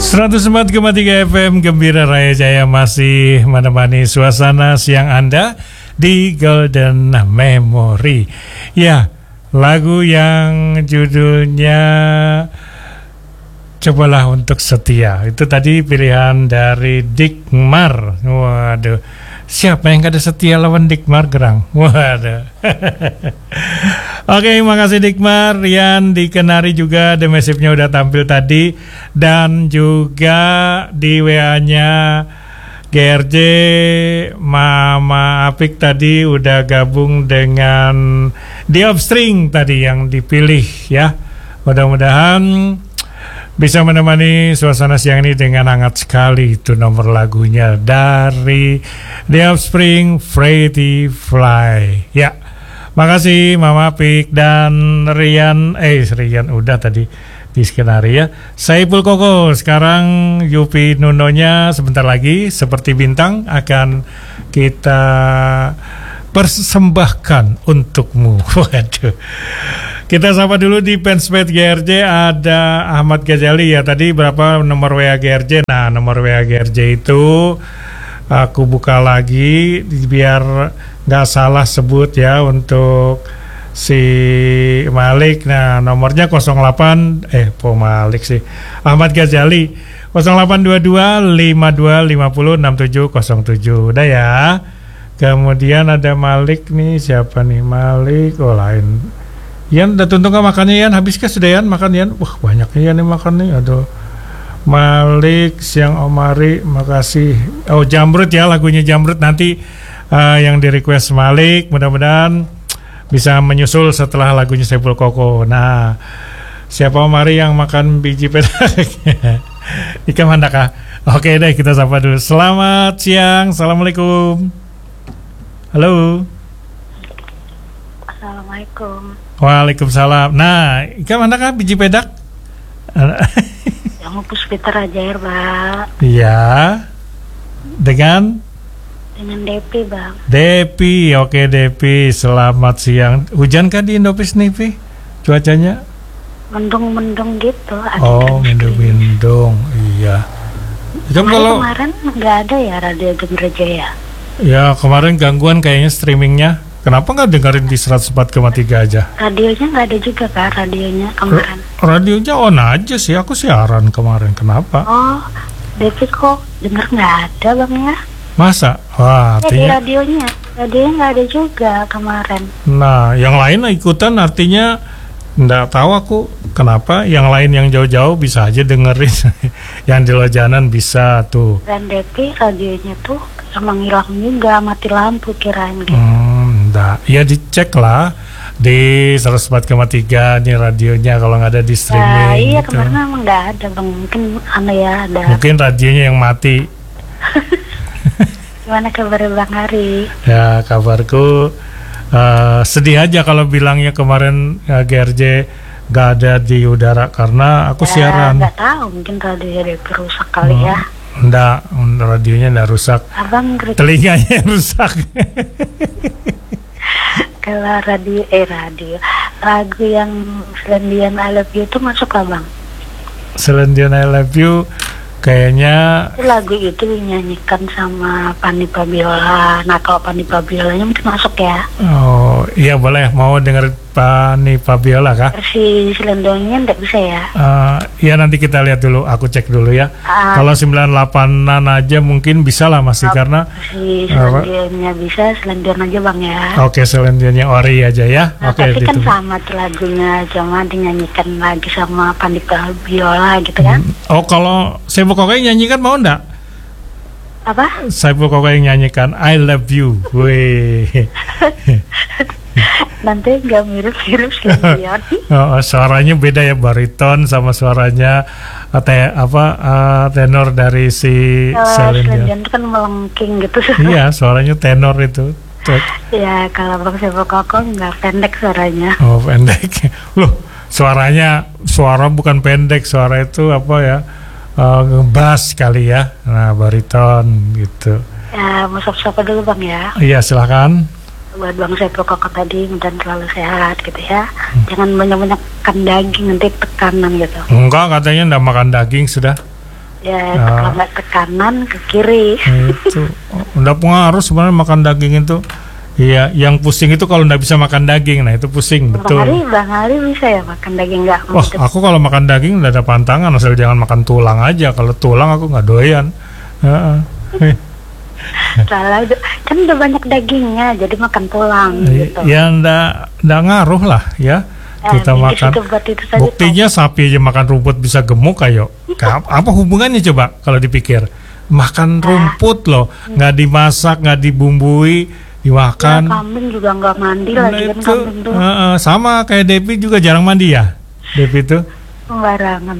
104,3 FM Gembira Raya Jaya masih menemani suasana siang Anda di Golden Memory. Ya, lagu yang judulnya Cobalah Untuk Setia. Itu tadi pilihan dari Dikmar. Waduh, siapa yang kada setia lawan Dikmar Gerang? Waduh. Oke, makasih Dikmar. Rian di Kenari juga The Massive-nya udah tampil tadi. Dan juga di WA-nya GRJ Mama Apik tadi udah gabung dengan The Offspring tadi yang dipilih ya. Mudah-mudahan bisa menemani suasana siang ini dengan hangat sekali. Itu nomor lagunya dari The Offspring, Pretty Fly. Ya, makasih Mama Pik dan Rian. Rian udah tadi di skenario ya. Saiful Koko. Sekarang Yupi Nunonya sebentar lagi seperti bintang akan kita persembahkan untukmu. Waduh. Kita sapa dulu di Fansmade GRJ ada Ahmad Ghazali ya. Tadi berapa nomor WA GRJ? Nah, nomor WA GRJ itu aku buka lagi biar nggak salah sebut ya untuk si Malik. Nah, nomornya 08 Malik sih. Ahmad Ghazali 0822 5250 6707. Udah ya. Kemudian ada Malik nih, siapa nih Malik? Oh, lain. Yan, udah tuntung gak makannya Yan? Habiskah sudah Yan makan Yan? Wah, banyaknya Yan yang makan nih. Aduh. Malik, Siang Omari, makasih. Oh, Jamrut ya, lagunya Jamrut nanti yang di request Malik. Mudah-mudahan bisa menyusul setelah lagunya Saiful Koko. Nah, siapa Omari yang makan biji pedak? Ika mandaka. Oke deh, kita sapa dulu. Selamat siang, assalamualaikum. Halo. Assalamualaikum. Waalaikumsalam. Nah, Ika mandaka biji pedak? Yang Puspita Rajair, Pak. Iya. Dengan Depi, Bang. Depi, oke Depi. Selamat siang. Hujan kah di Indopis nih, Pi? Cuacanya? Mendung-mendung gitu. Oh, mendung-mendung. Iya. Kalau kemarin nggak ada ya Radio Gembira Jaya? Ya, kemarin gangguan kayaknya streamingnya. Kenapa nggak dengerin di 104,3 aja? Radionya nggak ada juga kan, radionya kemarin? Radionya on aja sih, aku siaran kemarin. Kenapa? Oh, Depi kok denger nggak ada Bang ya? Masa? Wah, Di radionya nggak ada juga kemarin. Nah, yang lain ikutan artinya nggak tahu aku kenapa. Yang lain yang jauh-jauh bisa aja dengerin. Yang di Lojanan bisa tuh. Dan Depi radionya tuh emang hilang juga, mati lampu kirain gitu. Enggak, ya dicek lah di 104,3 nih radionya kalau nggak ada di streaming. Nah, iya gitu. Kemarin emang nggak ada Bang, mungkin ya ada. Mungkin radionya yang mati. Gimana kabar Bang Hari? Ya, kabarku sedih aja kalau bilangnya kemarin GRJ nggak ada di udara karena aku siaran. Nggak tahu, mungkin radionya rusak kali ya. Enggak, radionya enggak rusak. Abang telinganya yang rusak. Kalau radio lagu yang Selendian I Love You itu masuk lah Bang? Selendian I Love You kayaknya lagu itu dinyanyikan sama Fanny Fabiola. Nah, kalau Fanny Fabiolanya mungkin masuk ya. Oh iya, boleh. Mau denger Fanny Fabiola kah? Versi Selendiannya enggak bisa ya? Ya nanti kita lihat dulu, aku cek dulu ya. Kalau 98an aja mungkin bisa lah masih, karena si Selendiannya bisa, Selendian aja Bang ya. Oke, Selendiannya Ori aja ya. Nah, tapi kan sama tuh lagunya, cuma dinyanyikan lagi sama Fanny Fabiola gitu kan. Oh, kalau Saiful Koko yang nyanyikan mau enggak? Apa? Saiful Koko yang nyanyikan I Love You. Wih. Nanti nggak mirip-mirip Selendian. Suaranya beda ya, bariton sama suaranya tenor dari si Selendian itu kan melengking gitu. Iya, suaranya tenor itu. Ya, kalau Bang Saiful Koko nggak pendek suaranya. Oh, pendek. Loh, suara bukan pendek, suara itu apa ya? Ngebas kali ya. Nah, bariton gitu. Ya, mau sapa dulu Bang ya. Iya, silakan. Buat Bang Saiful Koko tadi, dan selalu sehat gitu ya. Jangan banyak-banyak makan daging, nanti tekanan gitu. Enggak, katanya enggak makan daging sudah. Ya, kalau nggak ke kanan, ke kiri. Itu udah pengaruh sebenarnya makan daging itu. Iya, yang pusing itu kalau nggak bisa makan daging, nah itu pusing betul. Bang Hari bisa ya makan daging nggak? Wah, aku kalau makan daging udah ada pantangan, asal jangan makan tulang aja. Kalau tulang aku nggak doyan. Salah, kan udah banyak dagingnya, jadi makan tulang gitu. Ya ndak ngaruh lah ya. Kita makan. Buktinya sapi aja makan rumput bisa gemuk, ayo. Apa hubungannya coba kalau dipikir? Makan rumput loh, nggak dimasak, nggak dibumbui, dimakan. Ya, kambing juga nggak mandi lagi kan kambing tuh. Sama kayak Depi juga jarang mandi ya, Depi tuh. Sembarangan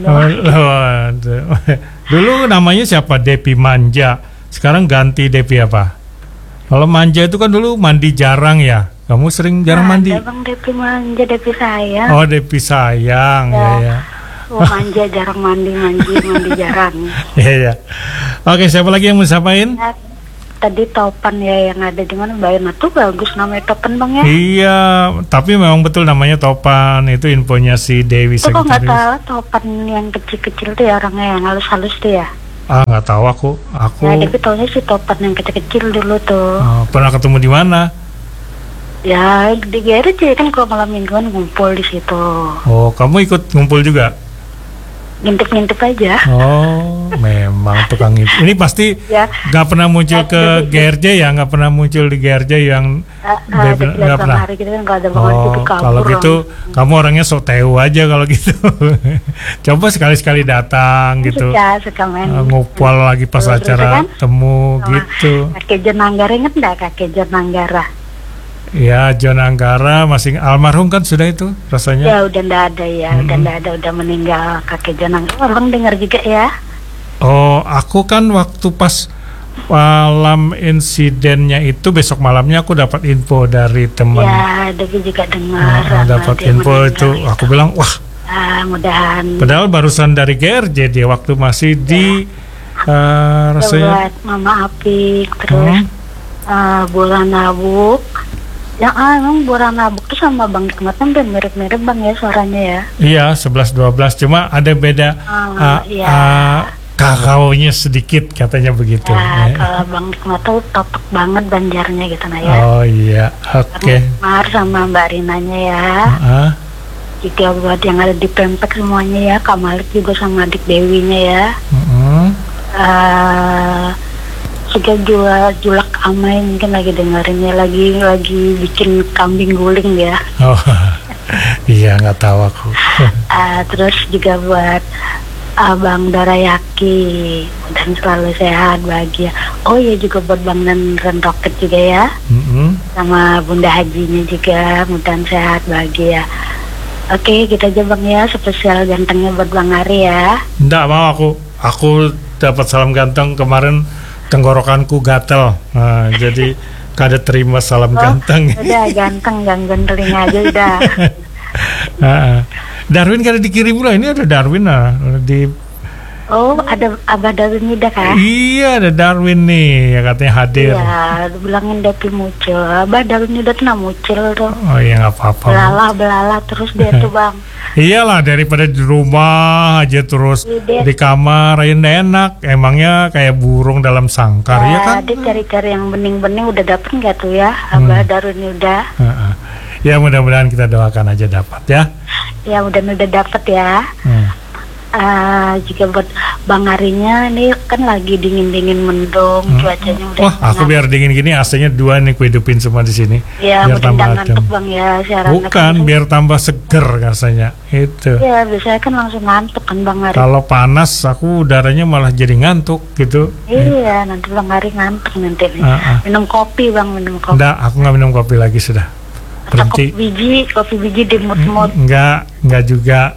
Dulu namanya siapa? Depi Manja. Sekarang ganti Depi apa? Kalau Manja itu kan dulu mandi jarang ya. Kamu sering jarang mandi? Ada Bang Depi Manja, Depi sayang. Oh, Depi sayang ya. Oh, Manja jarang mandi jarang. Iya. Oke, siapa lagi yang mau sapain? Ya, tadi Topan ya yang ada di mana, Mbak Irna tuh bagus namanya Topan Bang ya. Iya, tapi memang betul namanya Topan. Itu infonya si Dewi Itu kok nggak Sekretaris. tahu Topan yang kecil-kecil tuh ya, orangnya yang halus-halus tuh ya. Nggak tahu aku. Ya, tapi taunya si Topan yang kecil-kecil dulu tuh. Pernah ketemu di mana? Ya di GRJ kan kalau malam mingguan ngumpul di situ. Oh, kamu ikut ngumpul juga? Ngintip-ngintip aja. Oh, memang tukang itu. Ini pasti Ya. nggak pernah muncul ke GRJ ya, nggak pernah muncul di GRJ yang nggak pernah. Hari gitu kan kalau ada bangun itu kabur. Kalau gitu kamu orangnya sok tahu aja kalau gitu. Coba sekali-sekali datang gitu. Suka main. Ngumpul lagi pas Terus acara kan? temu gitu. Kakek Jonanggara, inget nggak Kakek Jonanggara? Ya, John Anggara masih almarhum kan sudah itu rasanya. Ya udah nggak ada ya, udah meninggal Kakek Jonanggara. Abang dengar juga ya? Oh, aku kan waktu pas malam insidennya itu besok malamnya aku dapat info dari teman. Ya, Devi juga dengar. Dapat info itu, aku bilang wah. Mudahan. Padahal barusan dari GRJ dia waktu masih di rasanya. Buat Mama Apik terus Bulan Nabuk. Yang emang Bulan Nabuk tuh sama Bang Hikmat kan mirip-mirip Bang ya suaranya ya. Iya, 11-12 cuma ada beda. Kakaunya sedikit katanya begitu. Kalau Bang Hikmat tuh totok banget Banjarnya gitu nah ya. Oh iya, oke. Mar sama Mbak Rinanya ya. Juga buat yang ada di Pempek semuanya ya, Kak Malik juga sama adik Dewinya ya. Juga Julak Amai mungkin lagi dengerinnya, lagi bikin kambing guling ya. Oh iya, nggak tahu aku. Terus juga buat Abang Darayaki dan selalu sehat bahagia. Oh iya, juga buat Bang dan Rocket juga ya. Sama Bunda Hajinya juga mudah sehat bahagia. Oke, kita aja Bang ya, spesial gantengnya buat Bang Ari ya. Nggak mau aku dapat salam ganteng kemarin, tenggorokanku gatel. Jadi kada terima salam ganteng. Udah ganteng, gangguan telinga aja udah. Darwin kada dikirim pula, ini ada Darwin di. Oh, ada Abah Darwin udah kan? Iya, ada Darwin nih, ya katanya hadir. Iya, bilangin Depi muncul. Abah Darwin udah kena muncul tuh. Oh iya, nggak apa-apa. Belala terus dia tuh Bang. Iyalah, daripada di rumah aja terus di kamar aja nggak enak. Emangnya kayak burung dalam sangkar ya kan? Dia cari-cari yang bening-bening udah dapet nggak tuh ya? Abah Darwin udah. Ya mudah-mudahan kita doakan aja dapat ya. Ya mudah-mudahan udah dapet ya. Juga buat Bang Arinya ini kan lagi dingin-dingin mendung, cuacanya udah. Wah, aku biar dingin gini AC-nya 2 nih, ku hidupin semua di sini. Ya, biar tambah ngantuk Bang ya, bukan, biar tambah seger rasanya. Itu. Ya, biasanya kan langsung ngantuk kan Bang Ari. Kalau panas aku udaranya malah jadi ngantuk gitu. Iya, nanti Bang Ari ngantuk nanti nih. Minum kopi Bang, minum kopi. Enggak, aku nggak minum kopi lagi sudah. Berhenti. Kopi biji di mood. Enggak juga.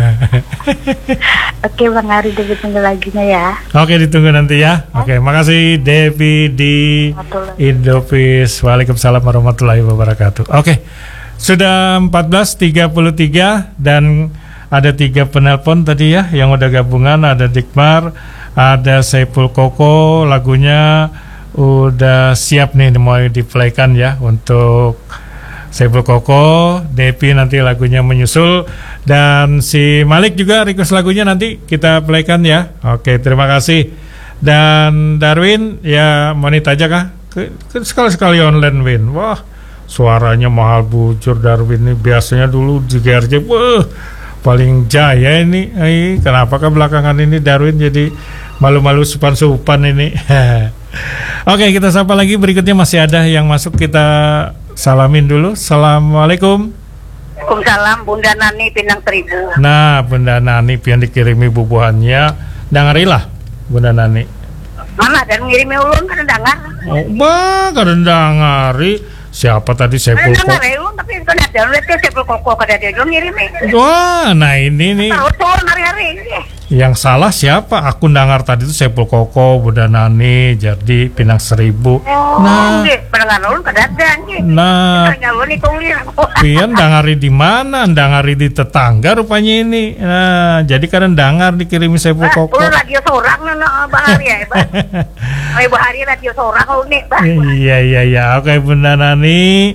Oke Bang Ari, ditunggu laginya ya. Oke, ditunggu nanti ya. Oke, makasih Devi di Indovis. Waalaikumsalam warahmatullahi wabarakatuh. Oke, sudah 14.33 dan ada 3 penelpon tadi ya yang udah gabungan. Ada Dikmar, ada Saiful Koko, lagunya udah siap nih mau diplaykan ya untuk Saiful Koko. Depi nanti lagunya menyusul Dan si Malik juga request lagunya nanti kita playkan ya. Oke, terima kasih. Dan Darwin ya monit aja kah? Sekali-sekali online Win. Wah, suaranya mahal bujur Darwin ini. Biasanya dulu di GRJ paling jaya ini. Kenapa belakangan ini Darwin jadi malu-malu supan-supan ini. Oke, kita sapa lagi. Berikutnya masih ada yang masuk, kita salamin dulu. Assalamualaikum. Waalaikumsalam, Bunda Nani Pinang Seribu. Nah, Bunda Nani pian dikirimi bubuhannya. Dangarilah Bunda Nani. Mana dan ngirimi ulun kan dengar. Oh, kada dangari. Siapa tadi Sepul Koko? Dengar ulun tapi kan ada lihat ke Sepul Koko kada dia ngirimi. Wah, nah ini nih. Tahu hari-hari. Yang salah siapa? Aku dengar tadi itu Sepul Koko, Bunda Nani, jadi Pinang Seribu. Nah, pendengar ulun kada ada. Nah, ulun ditulis. pian dangari di mana? Dangari di tetangga rupanya ini. Nah, jadi kadang dengar dikirimi Sepul Koko. Ulun radio sorang bahari ya, Bang. Bahari radio sorang ulun nih, Bang. Iya. Oke, Bunda Nani.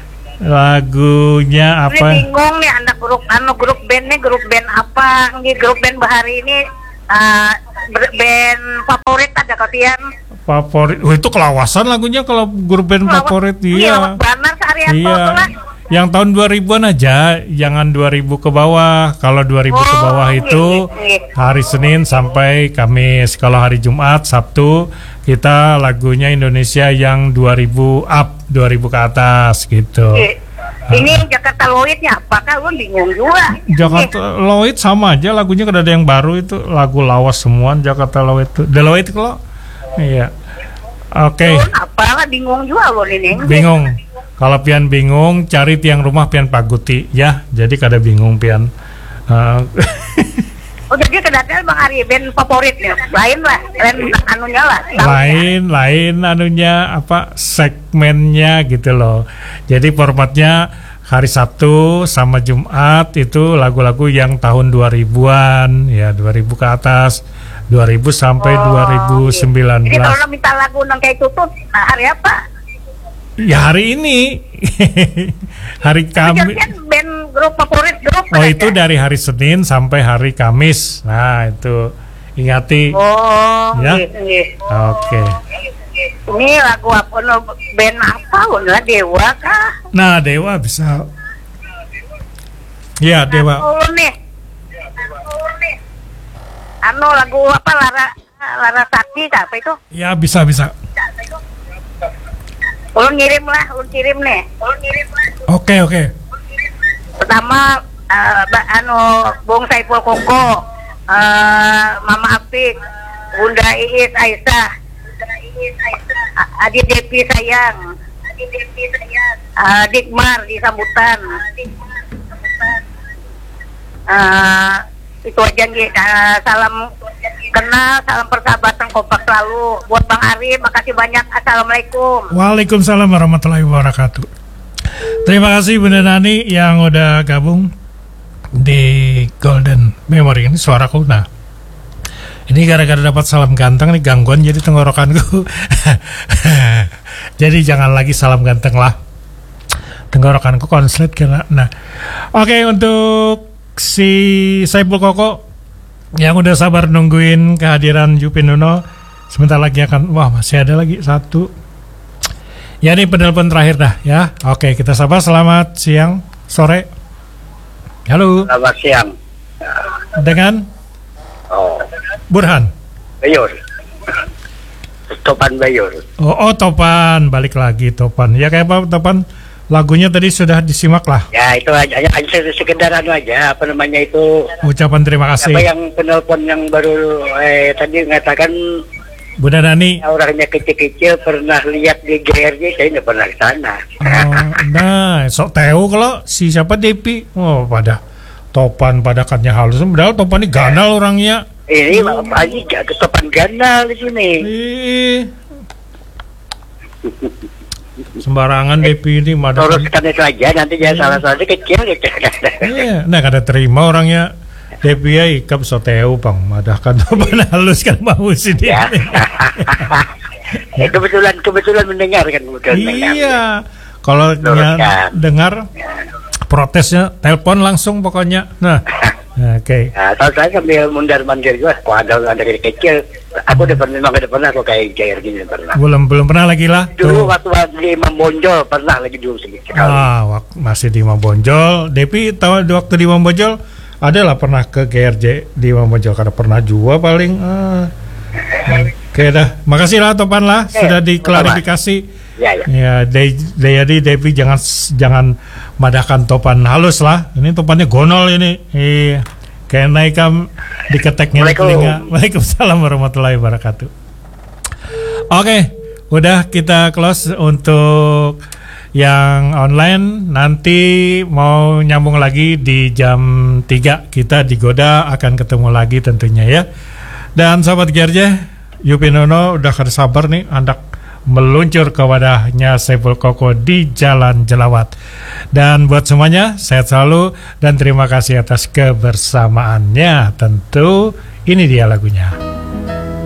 Lagunya apa? Ini bingung nih anak grup band nih, grup band apa? Ini grup band bahari ini band favorit ada kalian? Favorit. Oh, itu kelawasan lagunya kalau grup band favorit dia. Iya, benar Saryanto iya. Yang tahun 2000-an aja, jangan 2000 ke bawah. Kalau 2000 ke bawah itu hari Senin sampai Kamis. Kalau hari Jumat, Sabtu kita lagunya Indonesia yang 2000 up, 2000 ke atas gitu. Ini Jakarta Lloydnya apakah lu bingung juga? Jakarta Lloyd sama aja lagunya, kada ada yang baru, itu lagu lawas semua Jakarta Lloyd itu. The Lloyd kalau iya. Oke. Apalah bingung juga lu ini. Bingung. Kalau pian bingung, cari tiang rumah pian paguti ya. Jadi kada bingung pian. Oh, jadi kedatang Bang Ari band favoritnya. Lain lah, lain anunya lah. Lain anunya apa segmennya gitu loh. Jadi formatnya hari Sabtu sama Jumat itu lagu-lagu yang tahun 2000-an ya, 2000 ke atas. 2000 sampai 2019. Jadi kalau minta lagu nang kayak tutut, hari apa? Ya hari ini. Hari Kamis. Band grup favorit grup. Oh itu dari hari Senin sampai hari Kamis. Nah itu ingati. Oh ya. Iya. Oke. Ini lagu apa? Band apa? Udah Dewa kah? Nah Dewa bisa. Ya Dewa. Nih. Lagu apa? Lara Sakti apa itu? Ya bisa. Ulun kirim nih. Oke. Pertama Bung Saiful Koko, Mama Apik, Bunda Iis Aisyah, Adik Depi sayang, Dikmar di sambutan. Itu aja nih. Salam kenal, salam persahabatan kompak selalu buat Bang Ari. Makasih banyak. Assalamualaikum. Waalaikumsalam warahmatullahi wabarakatuh. Terima kasih Bunda Nani yang udah gabung di Golden Memory. Ini suaraku. Nah, ini gara-gara dapat salam ganteng nih gangguan jadi tenggorokanku. Jadi jangan lagi salam ganteng lah. Tenggorokanku konslet kira. Nah, oke, untuk si Saiful Koko yang udah sabar nungguin kehadiran Jupin Nuno, sebentar lagi akan, masih ada lagi satu. Ya ini penelpon terakhir dah ya. Oke, kita sabar. Selamat siang, sore. Halo. Selamat siang. Dengan Burhan Bayur. Topan Bayur. Oh Topan, balik lagi Topan. Ya kayak apa Topan? Lagunya tadi sudah disimak lah. Ya itu aja sekedar aja, apa namanya itu. Ucapan terima kasih. Apa yang penelpon yang baru tadi mengatakan Bunda Nani. Orangnya kecil-kecil pernah lihat di GRJ, saya nggak pernah ke sana. Nah, sok tahu kalau si siapa Depi. Pada Topan pada katnya halus. Padahal Topan ini ganal orangnya. Ini apa aja ke Topan ganal di sini. Sembarangan Depi ini madah. Teruskan itu aja, nanti jangan salah kecil gitu. Iya, nah kada terima orangnya. Depi ya ikap soteu bang, madah kan Topan halus kan mau sini. Ya. kebetulan mendengar kan. Iya, kalau dengar protesnya telepon langsung pokoknya. Nah, oke. Nah, kalau saya sambil mundar-mandir juga, ada dari kecil. Aku udah pernah kok kayak GRJ ini pernah. Belum pernah lagi lah. Dulu waktu di Imam Bonjol pernah lagi dulu sekali. Masih di Imam Bonjol. Depi tahu waktu di Imam Bonjol adalah pernah ke GRJ di Imam Bonjol karena pernah juga paling. Oke dah. Makasih lah Topan lah sudah diklarifikasi. Ya, jadi Devi jangan madahkan Topan halus lah. Ini Topannya gonol ini. Iya. Kayak naikam diketeknya di telinga. Waalaikumsalam warahmatullahi wabarakatuh. Oke, udah kita close untuk yang online. Nanti mau nyambung lagi di jam 3 kita digoda akan ketemu lagi tentunya ya. Dan sahabat GRJ, Yupinono udah kada sabar nih hendak meluncur ke wadahnya Saiful Koko di Jalan Jelawat. Dan buat semuanya sehat selalu dan terima kasih atas kebersamaannya. Tentu ini dia lagunya.